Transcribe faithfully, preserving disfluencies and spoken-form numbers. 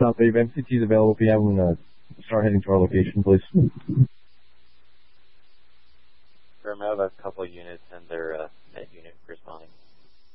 South Bay. If M C T is available, if you have them, uh, start heading to our location, please. Grim, I have a couple of units and their uh, net unit responding.